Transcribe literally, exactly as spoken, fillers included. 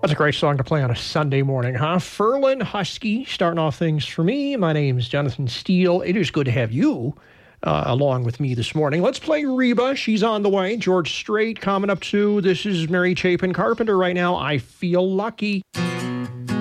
That's a great song to play on a Sunday morning, huh? Ferlin Husky starting off things for me. My name's Jonathan Steele. It is good to have you uh, along with me this morning. Let's play Reba. She's on the way. George Strait coming up too. This is Mary Chapin Carpenter right now. I Feel Lucky.